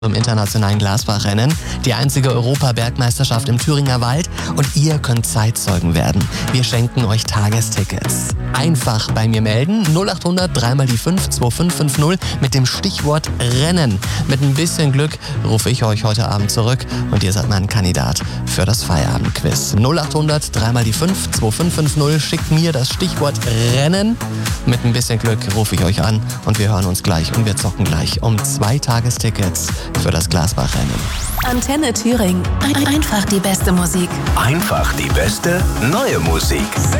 im internationalen Glasbachrennen, die einzige Europabergmeisterschaft im Thüringer Wald, und ihr könnt Zeitzeugen werden. Wir schenken euch Tagestickets. Einfach bei mir melden, 0800 3 mal die 5 2550 mit dem Stichwort Rennen. Mit ein bisschen Glück rufe ich euch heute Abend zurück und ihr seid mein Kandidat für das Feierabendquiz. 0800 3 mal die 5 2550, schickt mir das Stichwort Rennen. Mit ein bisschen Glück rufe ich euch an und wir hören uns gleich und wir zocken gleich um 2 Tagestickets für das Glasbachrennen. Antenne Thüringen. Einfach die beste Musik. Einfach die beste neue Musik.